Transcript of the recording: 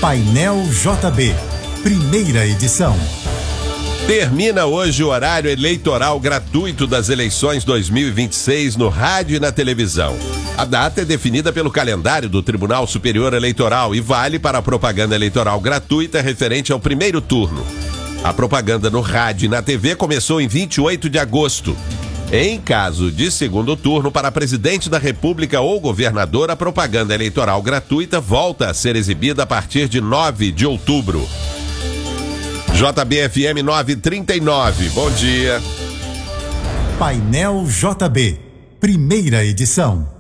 Painel JB, primeira edição. Termina hoje o horário eleitoral gratuito das eleições 2026 no rádio e na televisão. A data é definida pelo calendário do Tribunal Superior Eleitoral e vale para a propaganda eleitoral gratuita referente ao primeiro turno. A propaganda no rádio e na TV começou em 28 de agosto. Em caso de segundo turno para presidente da República ou governador, a propaganda eleitoral gratuita volta a ser exibida a partir de 9 de outubro. JBFM 939, bom dia. Painel JB, primeira edição.